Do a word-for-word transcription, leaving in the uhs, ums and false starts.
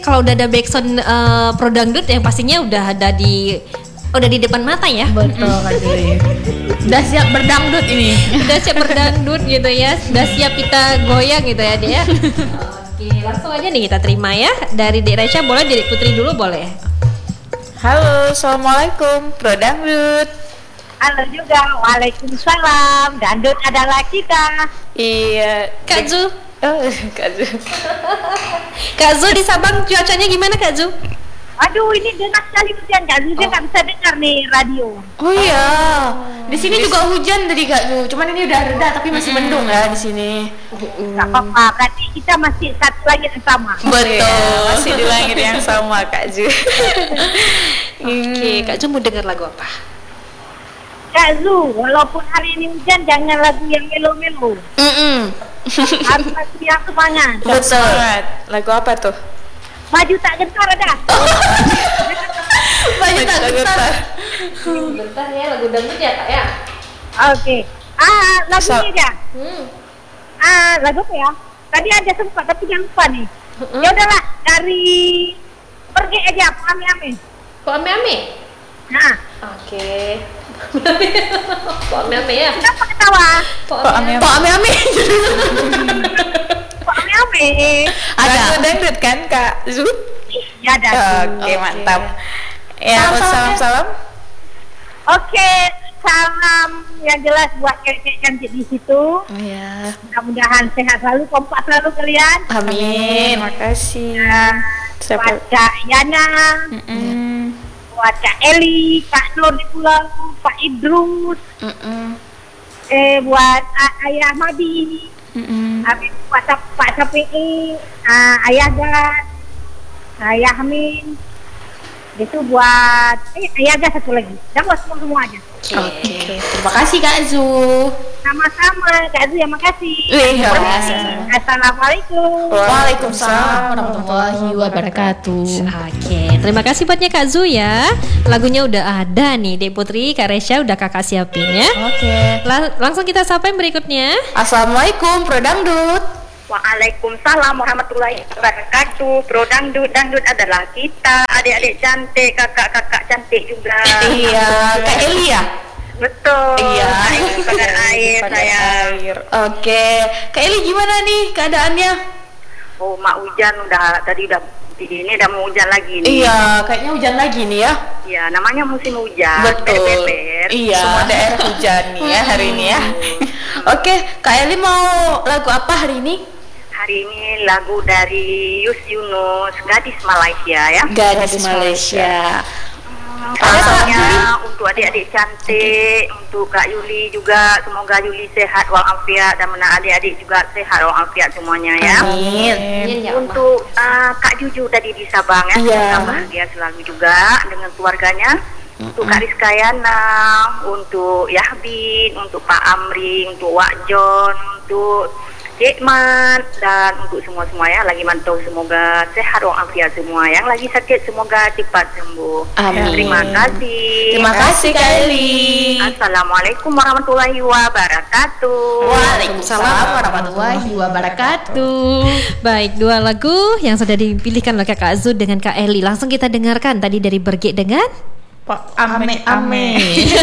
Kalau udah ada backsound uh, pro dangdut yang pastinya udah ada di udah di depan mata ya. Betul Kak Juli. Udah siap berdangdut ini. Udah siap berdangdut gitu ya. Udah siap kita goyang gitu ya, Dek ya. Oke, langsung aja nih kita terima ya. Dari Dek Resya boleh, Dek Putri dulu boleh. Halo, assalamualaikum pro dangdut. Halo juga, waalaikumsalam. Dangdut adalah kita. Iya, Kak Zu. Oh, Kak Zu. Kak Zu di Sabang cuacanya gimana Kak Zu? Aduh, ini deras sekali hujan Kak Zu, dia nggak bisa dengar nih radio. Oh iya, di sini juga hujan tadi Kak Zu. Cuman ini udah reda tapi masih mendung ya di sini. Nggak apa-apa, berarti kita masih satu langit yang sama. Betul, masih di langit yang sama Kak Zu. Oke, Kak Zu mau dengar lagu apa? Kak Zu, walaupun hari ini hujan, jangan lagu yang melo-melo. Mm-mm. Harus lagu yang semangat. Betul. Lagu apa tuh? Maju tak gentar ada. Maju tak gentar. Bentar ya, lagu dangdut ya Kak ya? Oke. Ah, lagunya So- aja. Hmm. Ah, lagu apa ya? Tadi ada sempat tapi jangan lupa nih. Ya udahlah, dari pergi aja, ame-ame. Kok ame-ame? Nah, Oke. Kok ame-ame ya? kenapa ketawa? Kok Kok ame ame-ame? ame? Kok ame-ame? Ada dangdut kan Kak Zu? Ya ada. Oke, Oke. mantap. Ya, Salam-salam. salam-salam. Oke, salam yang jelas buat cewek cantik di situ. Iya. Mudah-mudahan sehat selalu, kompak selalu kalian. Amin. Makasih. Dan Siapa? buat Kak Yana, Mm-mm. buat Kak Eli, Kak Nur di Pulau, Pak Idrus, Mm-mm. eh buat A- Ayah Madi, Mm-mm. habis buat Sa- Pak Sapi, uh, Ayah Dan, Ayah Amin. Itu buat eh Ayah Dan satu lagi. Dan buat semua semua aja. Oke. Terima kasih Kak Zu. Sama-sama, Kak Zu, ya makasih. Iya. Assalamualaikum. Waalaikumsalam warahmatullahi wabarakatuh. Oke, terima kasih buatnya Kak Zu ya. Lagunya udah ada nih, Dek Putri, Kak Resya udah kakak siapin ya. Oke. La- langsung kita sapa yang berikutnya. Assalamualaikum pro dangdut. Waalaikumsalam warahmatullahi wabarakatuh. Pro dangdut, dangdut adalah kita. Adik-adik cantik, kakak-kakak cantik juga. Iya, Kak Eli ya? Betul. Iya. Pada air Pada saya. air. Oke. Kak Eli gimana nih keadaannya? Oh, mak hujan udah tadi udah ini udah mau hujan lagi nih. Iya, kayaknya hujan lagi nih ya. Iya, namanya musim hujan. Betul. Ber-ber-ber. Iya. Semua daerah hujan nih ya hari ini ya. Oke, Kak Eli mau lagu apa hari ini? Hari ini lagu dari Yus Yunus, Gadis Malaysia ya. Gadis Malaysia. Hmm, Ada Kak Salamnya Yuli? untuk adik-adik cantik, untuk Kak Yuli juga, semoga Yuli sehat walafiat dan mana adik-adik juga sehat walafiat semuanya ya. Amin. Ya, Untuk uh, Kak Juju tadi di Sabang ya, Iya. semoga bahagia selalu juga dengan keluarganya. Untuk Kak Rizka Yana, untuk Yahbin, untuk Pak Amri, untuk Wak John, untuk Cik Man, dan untuk semua-semua ya lagi mantau, semoga sehat walafiat semua. Yang lagi sakit semoga cepat sembuh. Amin. Terima kasih. Terima kasih Kak Eli. Assalamualaikum warahmatullahi wabarakatuh. Waalaikumsalam warahmatullahi wabarakatuh. Baik, dua lagu yang sudah dipilihkan oleh Kak Zu dengan Kak Eli. Langsung kita dengarkan tadi dari Berge dengan Pak Ame Ame.